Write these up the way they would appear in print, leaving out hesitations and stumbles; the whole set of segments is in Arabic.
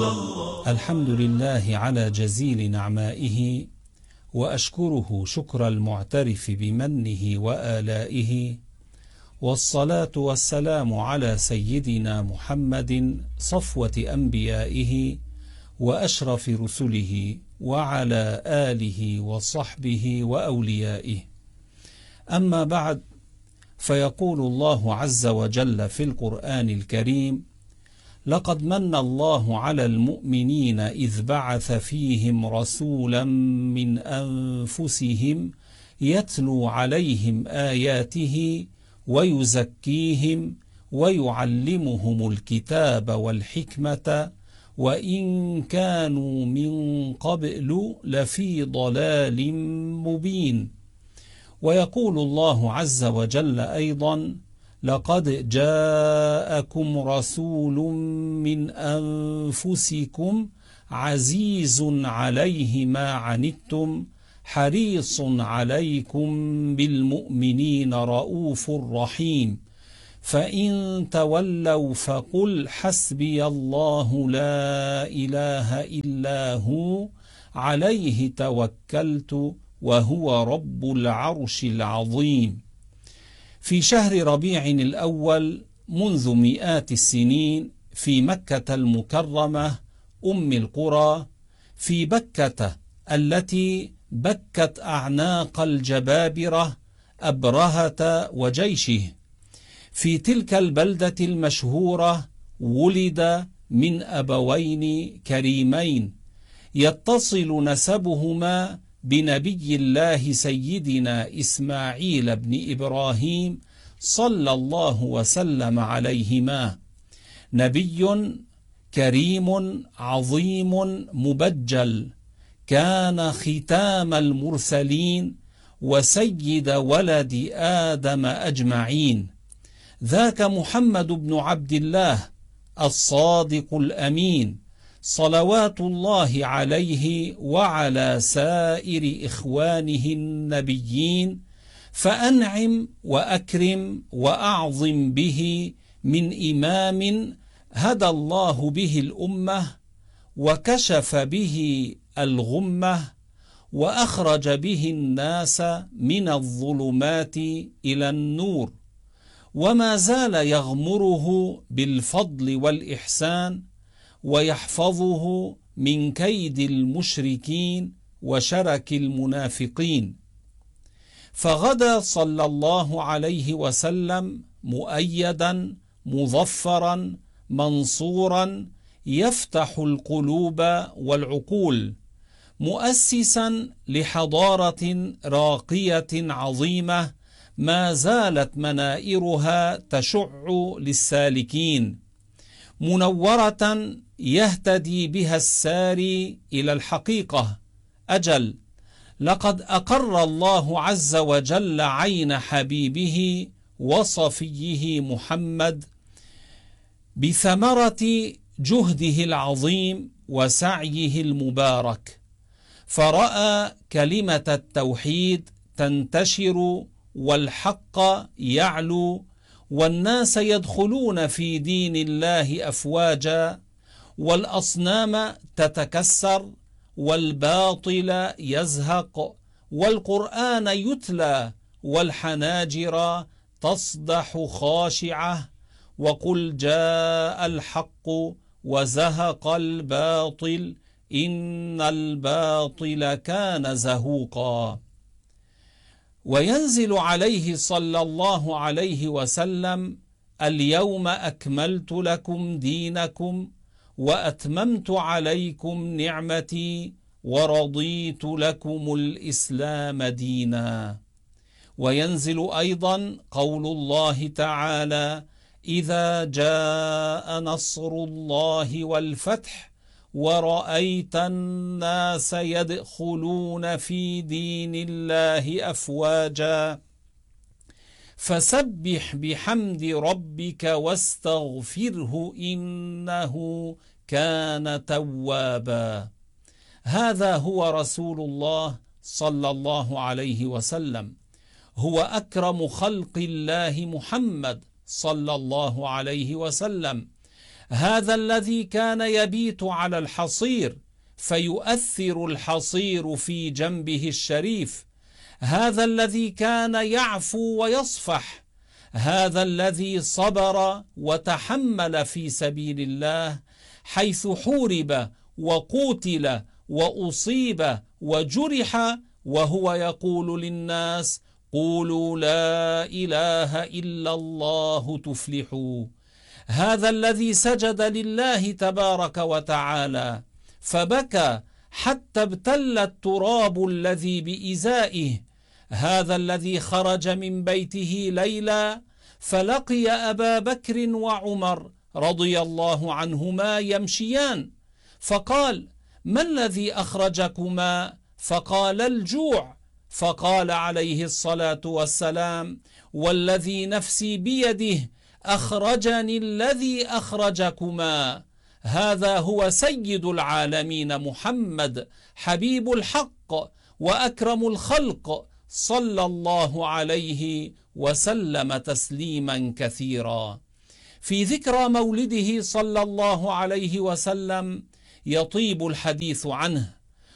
الحمد لله على جزيل نعمائه، وأشكره شكر المعترف بمنه وآلائه، والصلاة والسلام على سيدنا محمد صفوة أنبيائه وأشرف رسله، وعلى آله وصحبه وأوليائه. أما بعد، فيقول الله عز وجل في القرآن الكريم: لقد من الله على المؤمنين إذ بعث فيهم رسولا من أنفسهم يتلو عليهم آياته ويزكيهم ويعلمهم الكتاب والحكمة وإن كانوا من قبل لفي ضلال مبين. ويقول الله عز وجل أيضا: لقد جاءكم رسول من أنفسكم عزيز عليه ما عنتم حريص عليكم بالمؤمنين رؤوف رحيم، فإن تولوا فقل حسبي الله لا إله إلا هو عليه توكلت وهو رب العرش العظيم. في شهر ربيع الأول منذ مئات السنين، في مكة المكرمة أم القرى، في بكة التي بكت أعناق الجبابرة أبرهة وجيشه، في تلك البلدة المشهورة ولد من أبوين كريمين يتصل نسبهما بنبي الله سيدنا إسماعيل بن إبراهيم صلى الله وسلم عليهما، نبي كريم عظيم مبجل، كان ختام المرسلين وسيد ولد آدم أجمعين. ذاك محمد بن عبد الله الصادق الأمين، صلوات الله عليه وعلى سائر إخوانه النبيين، فأنعم وأكرم وأعظم به من إمام هدى الله به الأمة وكشف به الغمة وأخرج به الناس من الظلمات إلى النور، وما زال يغمره بالفضل والإحسان ويحفظه من كيد المشركين وشرك المنافقين. فغدا صلى الله عليه وسلم مؤيدا مظفرا منصورا، يفتح القلوب والعقول، مؤسسا لحضارة راقية عظيمة ما زالت منائرها تشع للسالكين، منورة يهتدي بها الساري إلى الحقيقة. أجل، لقد أقر الله عز وجل عين حبيبه وصفيه محمد بثمرة جهده العظيم وسعيه المبارك، فرأى كلمة التوحيد تنتشر والحق يعلو، والناس يدخلون في دين الله أفواجا، والأصنام تتكسر والباطل يزهق، والقرآن يتلى والحناجر تصدح خاشعة، وقل جاء الحق وزهق الباطل إن الباطل كان زهوقا. وينزل عليه صلى الله عليه وسلم: اليوم أكملت لكم دينكم وأتممت عليكم نعمتي ورضيت لكم الإسلام دينا. وينزل أيضا قول الله تعالى: إذا جاء نصر الله والفتح ورأيت الناس يدخلون في دين الله أفواجا فسبح بحمد ربك واستغفره إنه كان توابا. هذا هو رسول الله صلى الله عليه وسلم، هو أكرم خلق الله محمد صلى الله عليه وسلم، هذا الذي كان يبيت على الحصير فيؤثر الحصير في جنبه الشريف، هذا الذي كان يعفو ويصفح، هذا الذي صبر وتحمل في سبيل الله حيث حورب وقتل وأصيب وجرح، وهو يقول للناس: قولوا لا إله إلا الله تفلحوا. هذا الذي سجد لله تبارك وتعالى فبكى حتى ابتل التراب الذي بإزائه، هذا الذي خرج من بيته ليلا فلقي أبا بكر وعمر رضي الله عنهما يمشيان، فقال: ما الذي أخرجكما؟ فقال: الجوع. فقال عليه الصلاة والسلام: والذي نفسي بيده أخرجني الذي أخرجكما. هذا هو سيد العالمين محمد حبيب الحق وأكرم الخلق صلى الله عليه وسلم تسليما كثيرا. في ذكرى مولده صلى الله عليه وسلم يطيب الحديث عنه،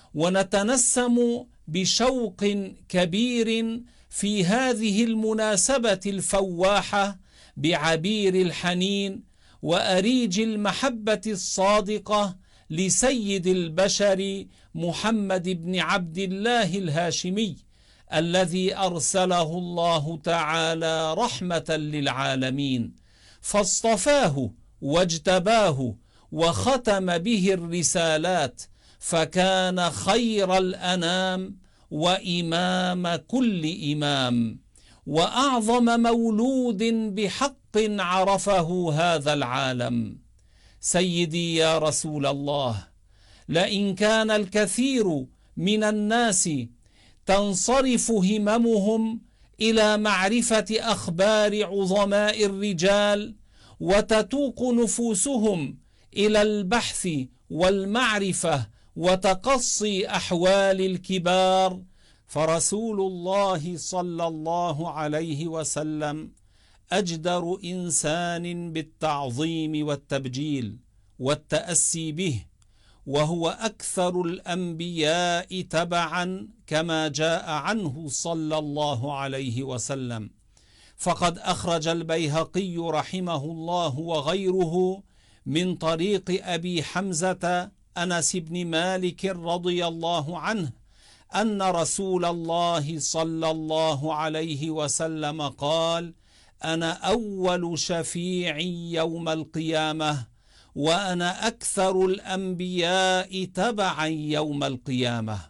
ونتنسم بشوق كبير في هذه المناسبة الفواحة بعبير الحنين وأريج المحبة الصادقة لسيد البشر محمد بن عبد الله الهاشمي، الذي أرسله الله تعالى رحمة للعالمين، فاصطفاه واجتباه وختم به الرسالات، فكان خير الأنام وإمام كل إمام، وأعظم مولود بحق عرفه هذا العالم. سيدي يا رسول الله، لئن كان الكثير من الناس تنصرف هممهم إلى معرفة أخبار عظماء الرجال، وتتوق نفوسهم إلى البحث والمعرفة وتقصي أحوال الكبار، فرسول الله صلى الله عليه وسلم أجدر إنسان بالتعظيم والتبجيل والتأسي به، وهو أكثر الأنبياء تبعا كما جاء عنه صلى الله عليه وسلم. فقد أخرج البيهقي رحمه الله وغيره من طريق أبي حمزة أنس بن مالك رضي الله عنه أن رسول الله صلى الله عليه وسلم قال: أنا أول شفيع يوم القيامة، وأنا أكثر الأنبياء تبعا يوم القيامة.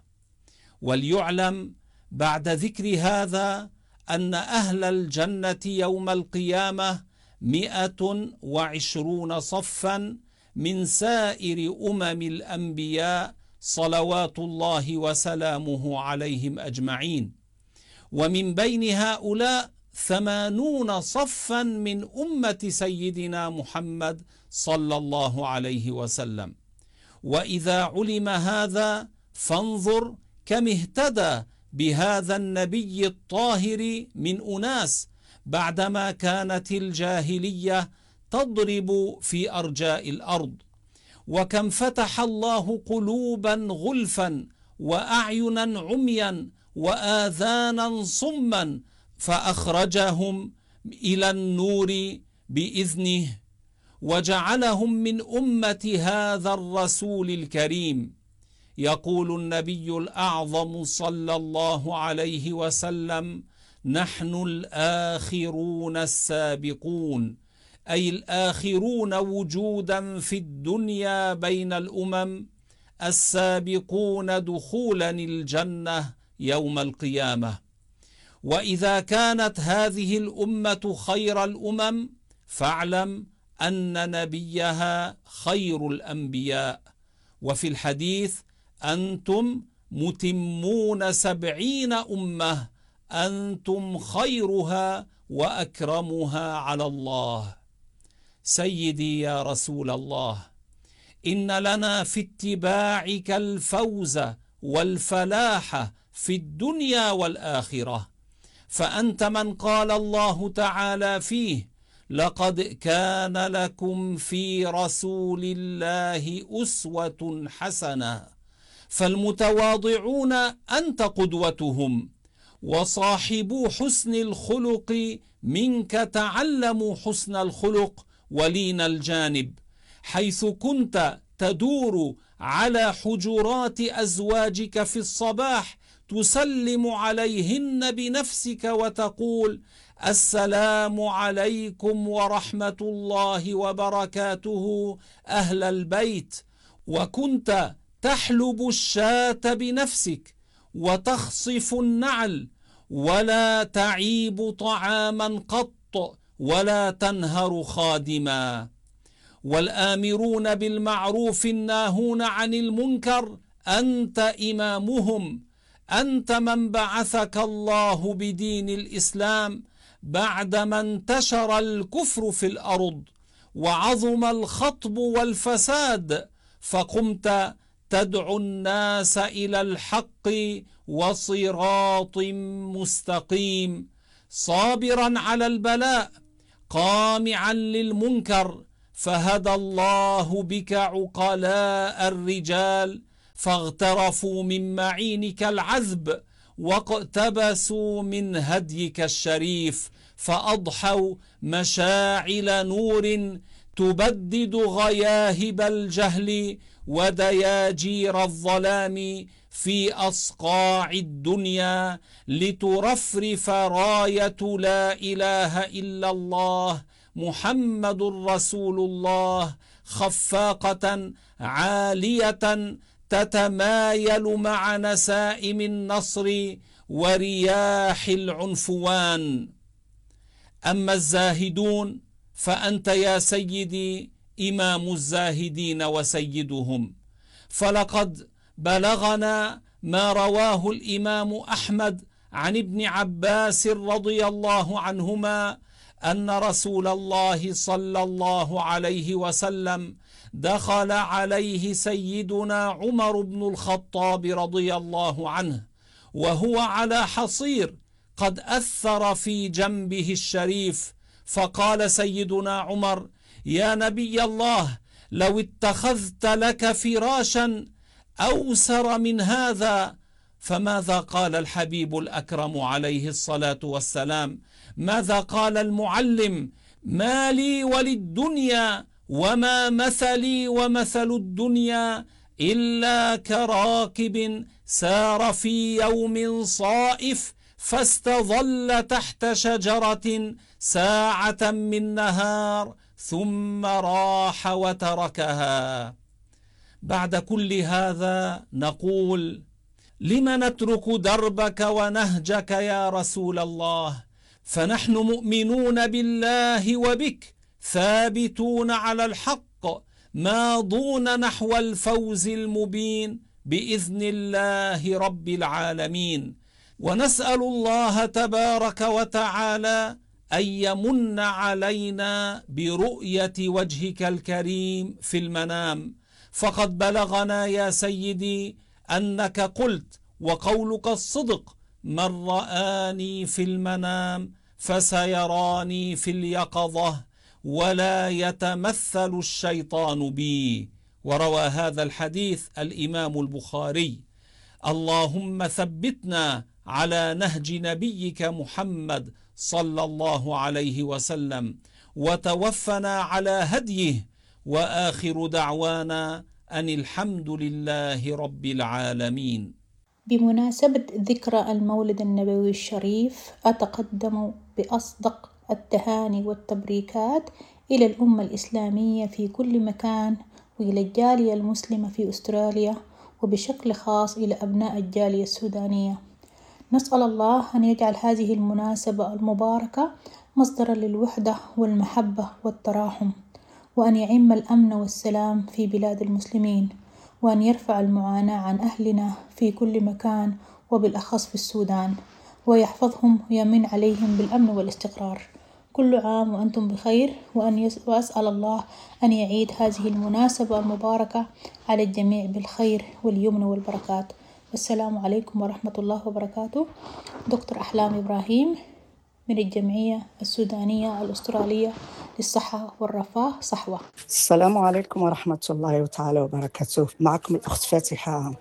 وليعلم بعد ذكر هذا أن أهل الجنة يوم القيامة 120 صفا من سائر أمم الأنبياء صلوات الله وسلامه عليهم أجمعين، ومن بين هؤلاء 80 صفا من أمة سيدنا محمد صلى الله عليه وسلم. وإذا علم هذا فانظر كم اهتدى بهذا النبي الطاهر من أناس بعدما كانت الجاهلية تضرب في أرجاء الأرض، وكم فتح الله قلوبا غلفا وأعينا عميا وآذانا صما فأخرجهم إلى النور بإذنه، وجعلهم من أمة هذا الرسول الكريم. يقول النبي الأعظم صلى الله عليه وسلم: نحن الآخرون السابقون، أي الآخرون وجودا في الدنيا بين الأمم، السابقون دخولا الجنة يوم القيامة. وإذا كانت هذه الأمة خير الأمم فاعلم أن نبيها خير الأنبياء. وفي الحديث: أنتم متمون 70 أمة، أنتم خيرها وأكرمها على الله. سيدي يا رسول الله، إن لنا في اتباعك الفوز والفلاح في الدنيا والآخرة، فأنت من قال الله تعالى فيه: لقد كان لكم في رسول الله أسوة حسنة. فالمتواضعون أنت قدوتهم، وصاحبو حسن الخلق منك تعلموا حسن الخلق ولين الجانب، حيث كنت تدور على حجرات أزواجك في الصباح تسلم عليهن بنفسك وتقول: السلام عليكم ورحمة الله وبركاته أهل البيت، وكنت تحلب الشاة بنفسك وتخصف النعل، ولا تعيب طعاما قط ولا تنهر خادما. والآمرون بالمعروف الناهون عن المنكر أنت إمامهم، أنت من بعثك الله بدين الإسلام بعدما انتشر الكفر في الأرض وعظم الخطب والفساد، فقمت تدعو الناس إلى الحق وصراط مستقيم، صابرا على البلاء قامعا للمنكر، فهدى الله بك عقلاء الرجال فاغترفوا من معينك العذب واقتبسوا من هديك الشريف، فأضحوا مشاعل نور تبدد غياهب الجهل ودياجير الظلام في أصقاع الدنيا، لترفرف راية لا إله إلا الله محمد رسول الله خفاقة عالية تتمايل مع نسائم النصر ورياح العنفوان. أما الزاهدون فأنت يا سيدي إمام الزاهدين وسيدهم، فلقد بلغنا ما رواه الإمام أحمد عن ابن عباس رضي الله عنهما أن رسول الله صلى الله عليه وسلم دخل عليه سيدنا عمر بن الخطاب رضي الله عنه وهو على حصير قد أثر في جنبه الشريف، فقال سيدنا عمر: يا نبي الله، لو اتخذت لك فراشا أوسر من هذا. فماذا قال الحبيب الأكرم عليه الصلاة والسلام؟ ماذا قال المعلم؟ ما لي وللدنيا وما مثلي ومثل الدنيا إلا كراكب سار في يوم صائف فاستظل تحت شجرة ساعة من نهار ثم راح وتركها. بعد كل هذا نقول: لم نترك دربك ونهجك يا رسول الله؟ فنحن مؤمنون بالله وبك، ثابتون على الحق، ماضون نحو الفوز المبين بإذن الله رب العالمين. ونسأل الله تبارك وتعالى أن يمن علينا برؤية وجهك الكريم في المنام، فقد بلغنا يا سيدي أنك قلت وقولك الصدق: من رآني في المنام فسيراني في اليقظة ولا يتمثل الشيطان بي. وروى هذا الحديث الإمام البخاري. اللهم ثبتنا على نهج نبيك محمد صلى الله عليه وسلم، وتوفنا على هديه، وآخر دعوانا أن الحمد لله رب العالمين. بمناسبة ذكرى المولد النبوي الشريف، أتقدم بأصدق التهاني والتبريكات إلى الأمة الإسلامية في كل مكان، وإلى الجالية المسلمة في أستراليا، وبشكل خاص إلى أبناء الجالية السودانية. نسأل الله أن يجعل هذه المناسبة المباركة مصدرا للوحدة والمحبة والتراحم، وأن يعم الأمن والسلام في بلاد المسلمين، وأن يرفع المعاناة عن أهلنا في كل مكان وبالأخص في السودان، ويحفظهم ويمن عليهم بالأمن والاستقرار. كل عام وأنتم بخير، وأسأل الله أن يعيد هذه المناسبة المباركة على الجميع بالخير واليمن والبركات. والسلام عليكم ورحمة الله وبركاته. دكتور أحلام إبراهيم من الجمعية السودانية الأسترالية للصحة والرفاه صحوة. السلام عليكم ورحمة الله تعالى وبركاته. معكم الأخت فاتحة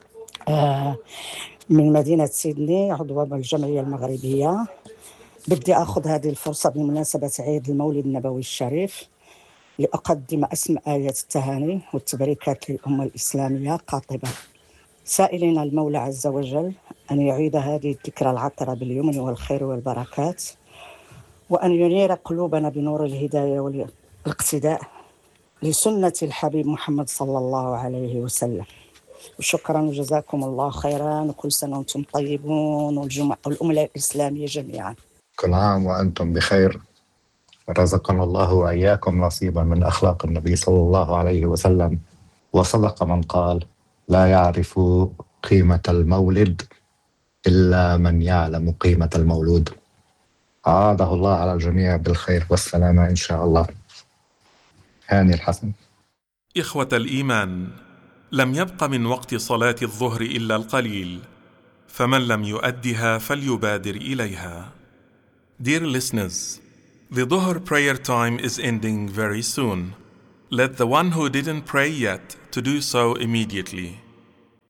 من مدينة سيدني، عضوة بالجمعية المغربية. بدي أخذ هذه الفرصة بمناسبة عيد المولد النبوي الشريف لأقدم أسمى آيات التهاني والتبريكات للأمة الإسلامية قاطبة، سائلين المولى عز وجل أن يعيد هذه الذكرى العطرة باليمن والخير والبركات، وأن ينير قلوبنا بنور الهداية والاقتداء لسنة الحبيب محمد صلى الله عليه وسلم. وشكرا وجزاكم الله خيرا، وكل سنة وأنتم طيبون والأمة الإسلامية جميعا. كل عام وأنتم بخير، رزقنا الله وإياكم نصيبا من أخلاق النبي صلى الله عليه وسلم. وصدق من قال: لا يعرف قيمة المولد إلا من يعلم قيمة المولود. عاده الله على الجميع بالخير والسلامة إن شاء الله. هاني الحسن. إخوة الإيمان، لم يبق من وقت صلاة الظهر إلا القليل، فمن لم يؤدها فليبادر إليها. Dear listeners, the Dhuhr prayer time is ending very soon. Let the one who didn't pray yet to do so immediately.